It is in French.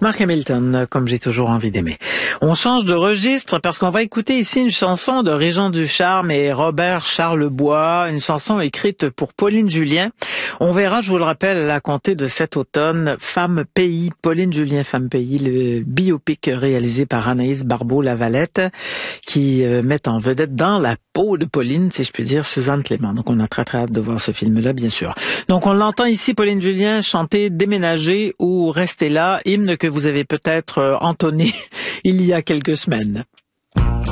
Mark Hamilton, comme j'ai toujours envie d'aimer. On change de registre parce qu'on va écouter ici une chanson de Régent Ducharme et Robert Charlebois, une chanson écrite pour Pauline Julien. On verra, je vous le rappelle, à la compter de cet automne, Femme Pays, Pauline Julien, Femme Pays, le biopic réalisé par Anaïs Barbeau-Lavalette, qui met en vedette dans la peau de Pauline, si je puis dire, Suzanne Clément. Donc on a très hâte de voir ce film-là, bien sûr. Donc on l'entend ici, Pauline Julien, chanter Déménager ou Rester là, hymne que vous avez peut-être entonné il y a quelques semaines.